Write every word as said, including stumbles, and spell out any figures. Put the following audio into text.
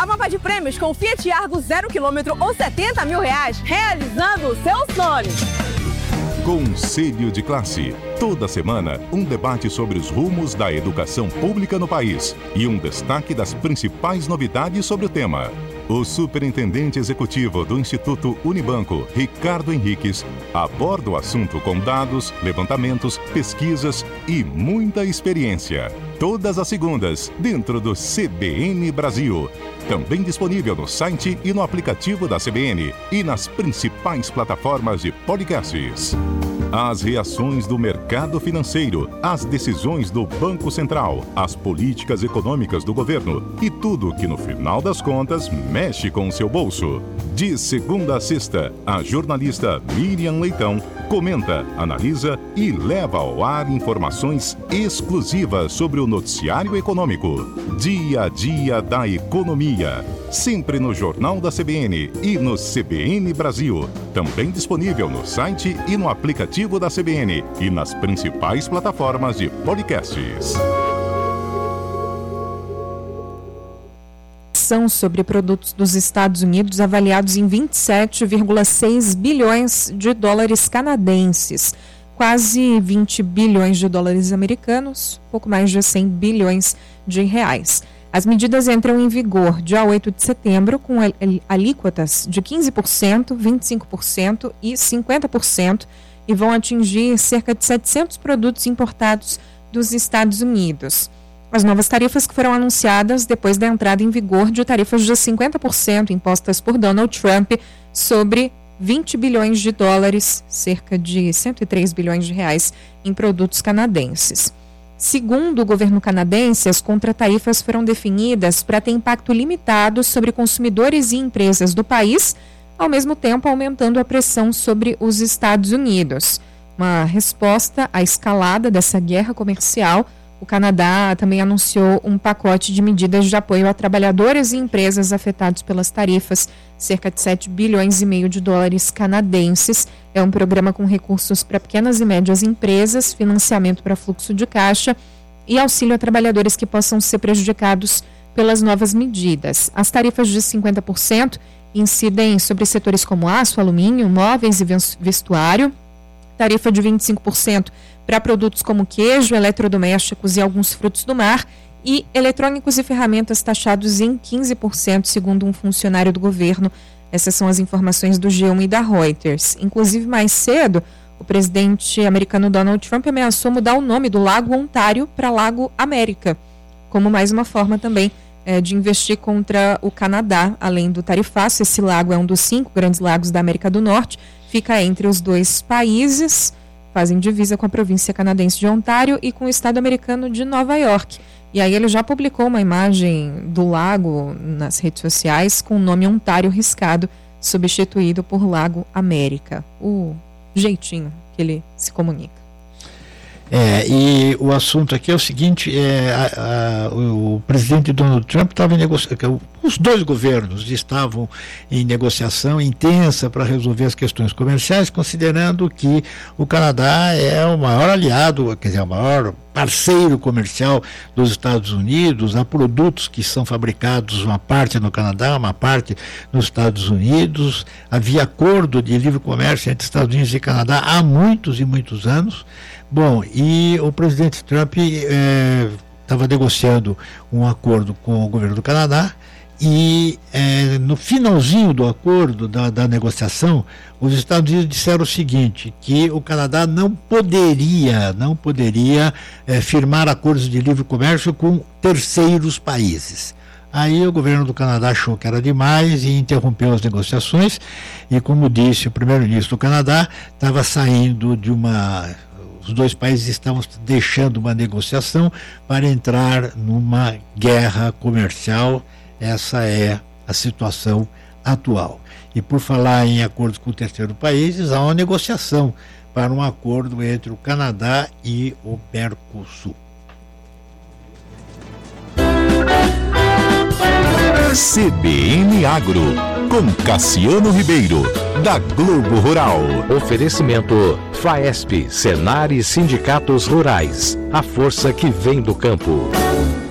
a mapa de prêmios com Fiat Argo zero quilômetro ou setenta mil reais, realizando o seu sonho. Conselho de Classe. Toda semana, um debate sobre os rumos da educação pública no país e um destaque das principais novidades sobre o tema. O superintendente executivo do Instituto Unibanco, Ricardo Henriques, aborda o assunto com dados, levantamentos, pesquisas e muita experiência. Todas as segundas, dentro do C B N Brasil. Também disponível no site e no aplicativo da C B N e nas principais plataformas de podcasts. As reações do mercado financeiro, as decisões do Banco Central, as políticas econômicas do governo e tudo que, no final das contas, mexe com o seu bolso. De segunda a sexta, a jornalista Miriam Leitão comenta, analisa e leva ao ar informações exclusivas sobre o noticiário econômico. Dia a dia da economia. Sempre no Jornal da C B N e no C B N Brasil. Também disponível no site e no aplicativo da C B N e nas principais plataformas de podcasts. São sobre produtos dos Estados Unidos avaliados em vinte e sete vírgula seis bilhões de dólares canadenses, quase vinte bilhões de dólares americanos, pouco mais de cem bilhões de reais. As medidas entram em vigor dia oito de setembro, com alíquotas de quinze por cento, vinte e cinco por cento e cinquenta por cento, e vão atingir cerca de setecentos produtos importados dos Estados Unidos. As novas tarifas que foram anunciadas depois da entrada em vigor de tarifas de cinquenta por cento impostas por Donald Trump sobre vinte bilhões de dólares, cerca de cento e três bilhões de reais, em produtos canadenses. Segundo o governo canadense, as contratarifas foram definidas para ter impacto limitado sobre consumidores e empresas do país, ao mesmo tempo aumentando a pressão sobre os Estados Unidos. Uma resposta à escalada dessa guerra comercial, o Canadá também anunciou um pacote de medidas de apoio a trabalhadores e empresas afetados pelas tarifas, cerca de sete bilhões e meio de dólares canadenses. É um programa com recursos para pequenas e médias empresas, financiamento para fluxo de caixa e auxílio a trabalhadores que possam ser prejudicados pelas novas medidas. As tarifas de cinquenta por cento incidem sobre setores como aço, alumínio, móveis e vestuário. Tarifa de vinte e cinco por cento para produtos como queijo, eletrodomésticos e alguns frutos do mar, e eletrônicos e ferramentas taxados em quinze por cento, segundo um funcionário do governo. Essas são as informações do G um e da Reuters. Inclusive, mais cedo, o presidente americano Donald Trump ameaçou mudar o nome do Lago Ontário para Lago América, como mais uma forma também é, de investir contra o Canadá. Além do tarifaço, esse lago é um dos cinco grandes lagos da América do Norte, fica entre os dois países, fazem divisa com a província canadense de Ontário e com o estado americano de Nova York. E aí ele já publicou uma imagem do lago nas redes sociais com o nome Ontário riscado, substituído por Lago América. O jeitinho que ele se comunica. É, e o assunto aqui é o seguinte, é, a, a, o presidente Donald Trump estava em negociação, os dois governos estavam em negociação intensa para resolver as questões comerciais, considerando que o Canadá é o maior aliado, quer dizer, o maior parceiro comercial dos Estados Unidos. Há produtos que são fabricados, uma parte no Canadá, uma parte nos Estados Unidos. Havia acordo de livre comércio entre Estados Unidos e Canadá há muitos e muitos anos. Bom, e o presidente Trump estava é, negociando um acordo com o governo do Canadá e é, no finalzinho do acordo, da, da negociação, os Estados Unidos disseram o seguinte, que o Canadá não poderia, não poderia é, firmar acordos de livre comércio com terceiros países. Aí o governo do Canadá achou que era demais e interrompeu as negociações e, como disse o primeiro-ministro do Canadá, estava saindo de uma... Os dois países estavam deixando uma negociação para entrar numa guerra comercial. Essa é a situação atual. E por falar em acordos com terceiros países, há uma negociação para um acordo entre o Canadá e o Mercosul. C B N Agro, com Cassiano Ribeiro, da Globo Rural. Oferecimento Faesp, Senar e Sindicatos Rurais. A força que vem do campo.